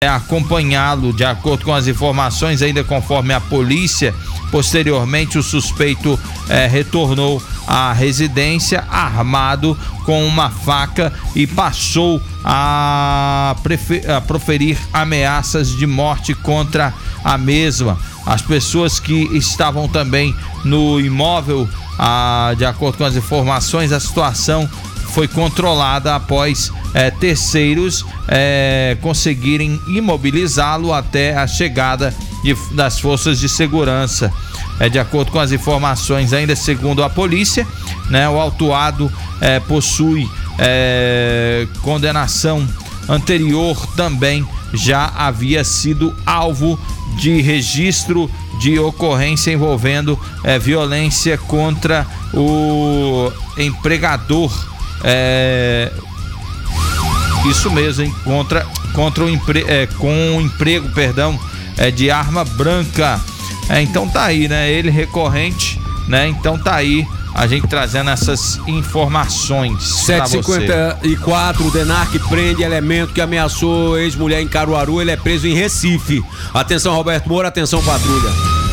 acompanhá-lo. De acordo com as informações, ainda conforme a polícia, posteriormente o suspeito retornou à residência armado com uma faca e passou a proferir ameaças de morte contra a mesma. As pessoas que estavam também no imóvel, de acordo com as informações, a situação foi controlada após terceiros conseguirem imobilizá-lo até a chegada das forças de segurança. De acordo com as informações, ainda segundo a polícia, o autuado possui condenação anterior, também já havia sido alvo de registro de ocorrência envolvendo violência contra o empregador. Isso mesmo, hein? Contra o emprego, de arma branca. Então tá aí, Ele recorrente, Então tá aí a gente trazendo essas informações. 7h54, o DENARC prende elemento que ameaçou ex-mulher em Caruaru. Ele é preso em Recife. Atenção, Roberto Moura, atenção, patrulha.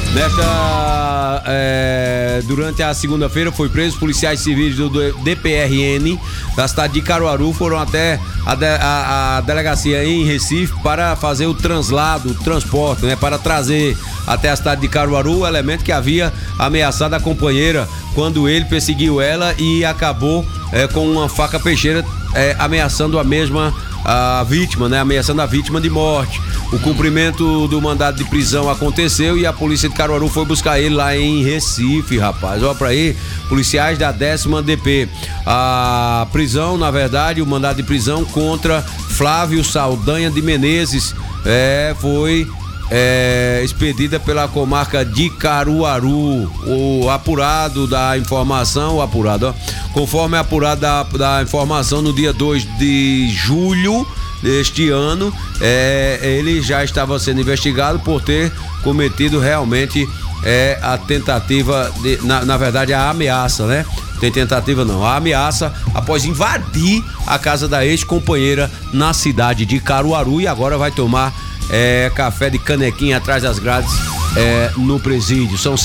Durante a segunda-feira foi preso policiais civis do DPRN da cidade de Caruaru, foram até a delegacia em Recife para fazer o transporte, para trazer até a cidade de Caruaru o elemento que havia ameaçado a companheira quando ele perseguiu ela e acabou com uma faca peixeira ameaçando a vítima, ameaçando a vítima de morte. O cumprimento do mandado de prisão aconteceu e a polícia de Caruaru foi buscar ele lá em Recife, rapaz. Olha pra aí, policiais da 10ª DP. A prisão, na verdade, o mandado de prisão contra Flávio Saldanha de Menezes foi expedida pela comarca de Caruaru. Conforme apurado da informação, no dia 2 de julho deste ano, ele já estava sendo investigado por ter cometido realmente a tentativa na verdade a ameaça, Tem tentativa não, a ameaça após invadir a casa da ex-companheira na cidade de Caruaru, e agora vai tomar café de canequinha atrás das grades no presídio. São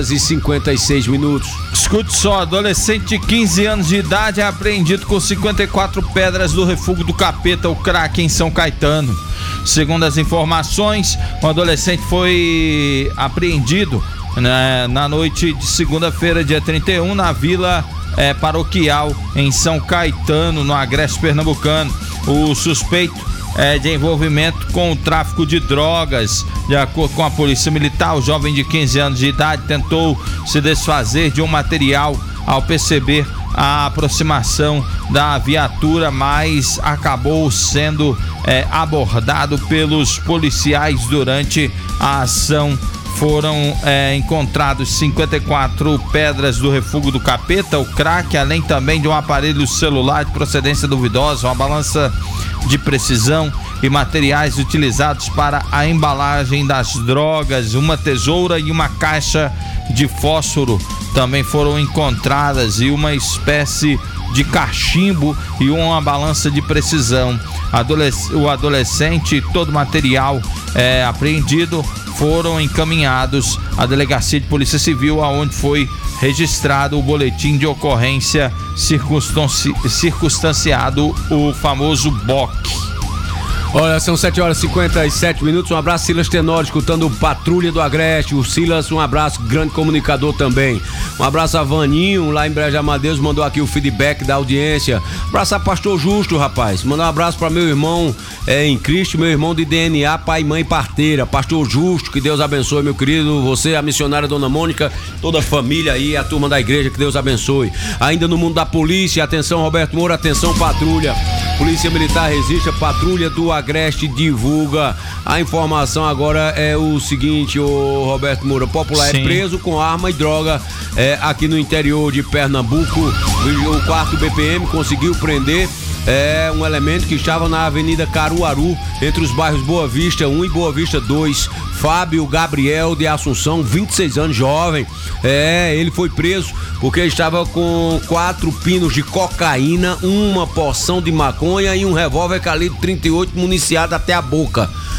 7h56. Escute só, adolescente de 15 anos de idade é apreendido com 54 pedras do refúgio do Capeta, o crack, em São Caetano. Segundo as informações, o adolescente foi apreendido na noite de segunda-feira, dia 31, na Vila Paroquial, em São Caetano, no Agreste Pernambucano. O suspeito de envolvimento com o tráfico de drogas. De acordo com a polícia militar, o jovem de 15 anos de idade tentou se desfazer de um material ao perceber a aproximação da viatura, mas acabou sendo abordado pelos policiais. Durante a ação foram encontrados 54 pedras do refúgio do Capeta, o crack, além também de um aparelho celular de procedência duvidosa, uma balança de precisão e materiais utilizados para a embalagem das drogas. Uma tesoura e uma caixa de fósforo também foram encontradas, e uma espécie de cachimbo e uma balança de precisão. O adolescente e todo o material apreendido foram encaminhados à delegacia de polícia civil, aonde foi registrado o boletim de ocorrência circunstanciado, o famoso BOC. Olha, são 7h57. Um abraço, Silas Tenório, escutando o Patrulha do Agreste. O Silas, um abraço, grande comunicador também. Um abraço a Vaninho, lá em Brejo Amadeus, mandou aqui o feedback da audiência. Um abraço a Pastor Justo, rapaz. Mandar um abraço para meu irmão em Cristo, meu irmão de DNA, pai, mãe, parteira. Pastor Justo, que Deus abençoe, meu querido. Você, a missionária Dona Mônica, toda a família aí, a turma da igreja, que Deus abençoe. Ainda no mundo da polícia, atenção, Roberto Moura, atenção, patrulha. Polícia Militar resiste, a Patrulha do Agreste divulga. A informação agora é o seguinte, o Roberto Moura, popular é preso com arma e droga aqui no interior de Pernambuco. O 4º BPM conseguiu prender um elemento que estava na Avenida Caruaru, entre os bairros Boa Vista 1 e Boa Vista 2. Fábio Gabriel de Assunção, 26 anos, jovem. Ele foi preso porque estava com 4 pinos de cocaína, uma porção de maconha e um revólver calibre 38 municiado até a boca.